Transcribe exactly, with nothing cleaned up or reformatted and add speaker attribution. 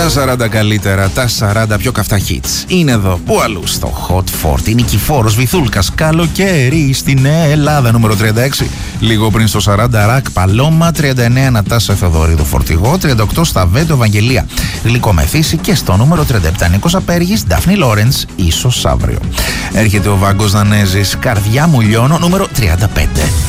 Speaker 1: Τα σαράντα καλύτερα, τα σαράντα πιο καυτά hits. Είναι εδώ, πού αλλού, στο Hot σαράντα. Νικηφόρος Βυθούλκας, καλοκαίρι στην Ελλάδα, νούμερο τριάντα έξι. Λίγο πριν στο σαράντα, Ρακ Παλώμα. τριάντα εννέα, Νατάσα Θεοδωρίδου, Φορτηγό. τριάντα οκτώ, Σταβέντο, Ευαγγελία, Γλυκομεθύση. Και στο νούμερο τριάντα επτά, Νίκος Απέργης, Ντάφνη Λόρεντς, ίσως αύριο. Έρχεται ο Βάγκος Δανέζης, Καρδιά μου λιώνω, νούμερο τριάντα πέντε.